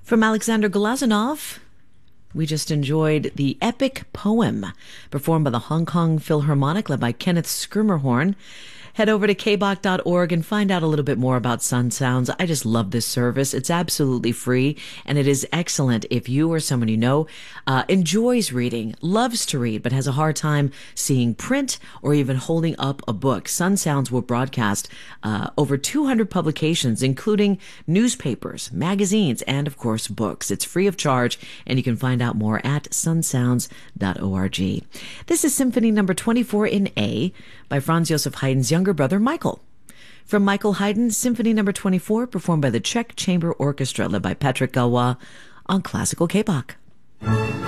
From Alexander Glazunov, we just enjoyed the epic poem performed by the Hong Kong Philharmonic led by Kenneth Schermerhorn. Head over to kbach.org and find out a little bit more about Sun Sounds. I just love this service. It's absolutely free, and it is excellent if you or someone you know enjoys reading, loves to read, but has a hard time seeing print or even holding up a book. Sun Sounds will broadcast over 200 publications, including newspapers, magazines, and, of course, books. It's free of charge, and you can find out more at sunsounds.org. This is Symphony number 24 in A by Franz Joseph Haydn's younger brother, Michael. From Michael Haydn, Symphony number 24, performed by the Czech Chamber Orchestra, led by Patrick Galois on Classical K-Bach.